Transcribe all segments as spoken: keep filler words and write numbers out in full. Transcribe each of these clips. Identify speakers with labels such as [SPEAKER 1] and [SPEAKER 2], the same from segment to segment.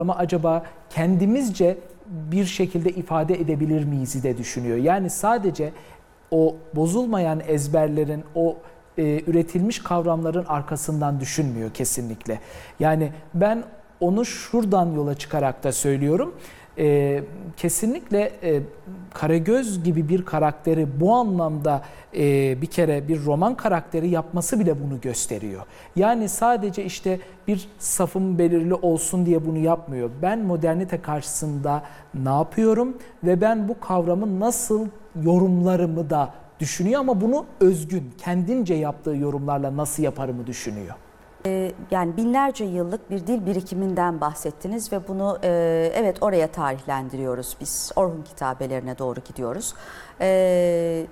[SPEAKER 1] Ama acaba kendimizce bir şekilde ifade edebilir miyiz de düşünüyor. Yani sadece o bozulmayan ezberlerin, o e, üretilmiş kavramların arkasından düşünmüyor kesinlikle. Yani ben onu şuradan yola çıkarak da söylüyorum. E, kesinlikle e, Karagöz gibi bir karakteri bu anlamda e, bir kere bir roman karakteri yapması bile bunu gösteriyor. Yani sadece işte bir safım belirli olsun diye bunu yapmıyor. Ben modernite karşısında ne yapıyorum ve ben bu kavramı nasıl yorumlarımı da düşünüyor ama bunu özgün, kendince yaptığı yorumlarla nasıl yaparımı düşünüyor.
[SPEAKER 2] Yani binlerce yıllık bir dil birikiminden bahsettiniz ve bunu e, evet oraya tarihlendiriyoruz biz. Orhun kitabelerine doğru gidiyoruz. E,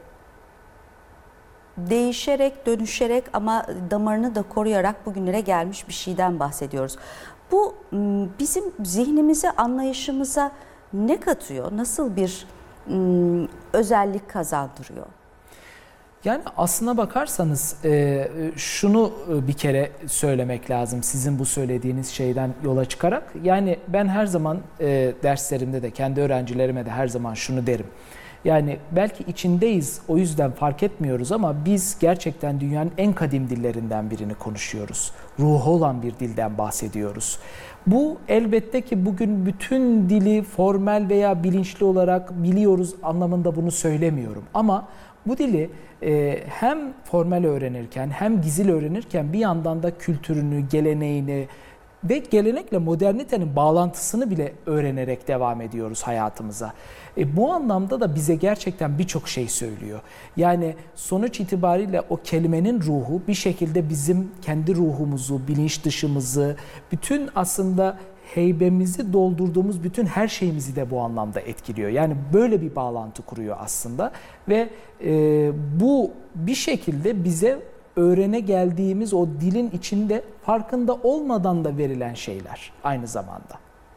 [SPEAKER 2] değişerek, dönüşerek ama damarını da koruyarak bugünlere gelmiş bir şeyden bahsediyoruz. Bu bizim zihnimize, anlayışımıza ne katıyor? Nasıl bir m, özellik kazandırıyor?
[SPEAKER 1] Yani aslına bakarsanız şunu bir kere söylemek lazım sizin bu söylediğiniz şeyden yola çıkarak. Yani ben her zaman derslerimde de kendi öğrencilerime de her zaman şunu derim. Yani belki içindeyiz, o yüzden fark etmiyoruz ama biz gerçekten dünyanın en kadim dillerinden birini konuşuyoruz. Ruhu olan bir dilden bahsediyoruz. Bu elbette ki bugün bütün dili formel veya bilinçli olarak biliyoruz anlamında bunu söylemiyorum. Ama bu dili e, hem formel öğrenirken hem gizli öğrenirken bir yandan da kültürünü, geleneğini ve gelenekle modernitenin bağlantısını bile öğrenerek devam ediyoruz hayatımıza. E, bu anlamda da bize gerçekten birçok şey söylüyor. Yani sonuç itibariyle o kelimenin ruhu bir şekilde bizim kendi ruhumuzu, bilinç dışımızı, bütün aslında heybemizi doldurduğumuz bütün her şeyimizi de bu anlamda etkiliyor. Yani böyle bir bağlantı kuruyor aslında ve e, bu bir şekilde bize öğrene geldiğimiz o dilin içinde farkında olmadan da verilen şeyler aynı zamanda.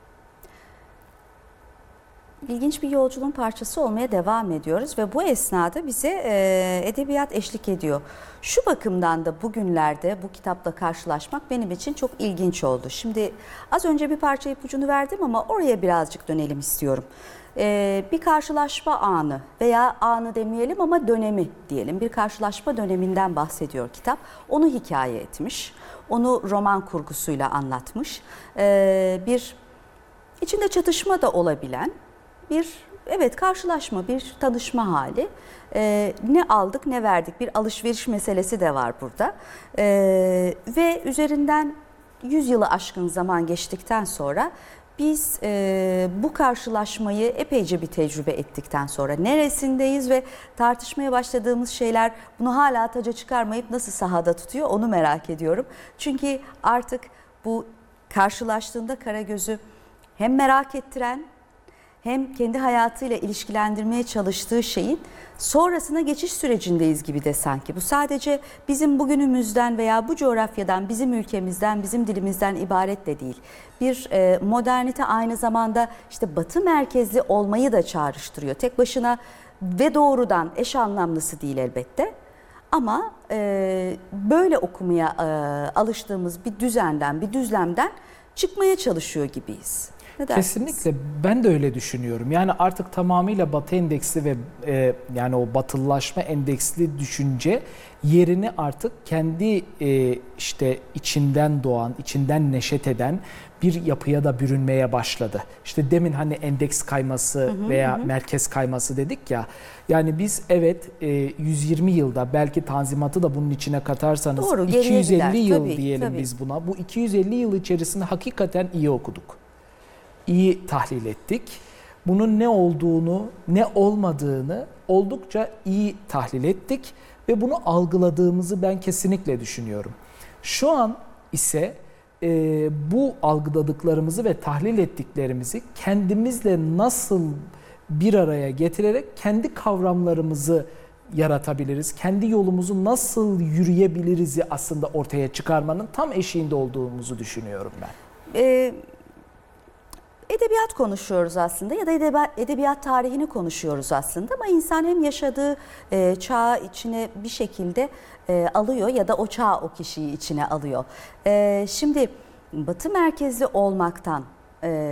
[SPEAKER 2] İlginç bir yolculuğun parçası olmaya devam ediyoruz ve bu esnada bize e, edebiyat eşlik ediyor. Şu bakımdan da bugünlerde bu kitapla karşılaşmak benim için çok ilginç oldu. Şimdi az önce bir parça ipucunu verdim ama oraya birazcık dönelim istiyorum. E, bir karşılaşma anı veya anı demeyelim ama dönemi diyelim. Bir karşılaşma döneminden bahsediyor kitap. Onu hikaye etmiş, onu roman kurgusuyla anlatmış. E, bir içinde çatışma da olabilen bir evet karşılaşma, bir tanışma hali. Ee, ne aldık ne verdik, bir alışveriş meselesi de var burada. Ee, ve üzerinden yüz yılı aşkın zaman geçtikten sonra biz e, bu karşılaşmayı epeyce bir tecrübe ettikten sonra neresindeyiz ve tartışmaya başladığımız şeyler bunu hala taca çıkarmayıp nasıl sahada tutuyor onu merak ediyorum. Çünkü artık bu karşılaştığında Karagöz'ü hem merak ettiren hem kendi hayatıyla ilişkilendirmeye çalıştığı şeyin sonrasına geçiş sürecindeyiz gibi de sanki. Bu sadece bizim bugünümüzden veya bu coğrafyadan, bizim ülkemizden, bizim dilimizden ibaret de değil. Bir e, modernite aynı zamanda işte Batı merkezli olmayı da çağrıştırıyor. Tek başına ve doğrudan eş anlamlısı değil elbette. Ama e, böyle okumaya e, alıştığımız bir düzenden, bir düzlemden çıkmaya çalışıyor gibiyiz.
[SPEAKER 1] Kesinlikle ben de öyle düşünüyorum. Yani artık tamamıyla Batı endeksli ve e, yani o batılılaşma endeksli düşünce yerini artık kendi e, işte içinden doğan, içinden neşet eden bir yapıya da bürünmeye başladı. İşte demin hani endeks kayması hı hı, veya hı. merkez kayması dedik ya. Yani biz evet e, yüz yirmi yılda belki Tanzimat'ı da bunun içine katarsanız
[SPEAKER 2] Doğru,
[SPEAKER 1] iki yüz elli
[SPEAKER 2] gider.
[SPEAKER 1] yıl
[SPEAKER 2] Tabii,
[SPEAKER 1] diyelim
[SPEAKER 2] tabii.
[SPEAKER 1] biz buna. Bu iki yüz elli yıl içerisinde hakikaten iyi okuduk. İyi tahlil ettik. Bunun ne olduğunu, ne olmadığını oldukça iyi tahlil ettik ve bunu algıladığımızı ben kesinlikle düşünüyorum. Şu an ise e, bu algıladıklarımızı ve tahlil ettiklerimizi kendimizle nasıl bir araya getirerek kendi kavramlarımızı yaratabiliriz, kendi yolumuzu nasıl yürüyebiliriz'i aslında ortaya çıkarmanın tam eşiğinde olduğumuzu düşünüyorum ben.
[SPEAKER 2] Ee, Edebiyat konuşuyoruz aslında ya da edebiyat, edebiyat tarihini konuşuyoruz aslında ama insan hem yaşadığı e, çağı içine bir şekilde e, alıyor ya da o çağ o kişiyi içine alıyor. E, şimdi Batı merkezli olmaktan e,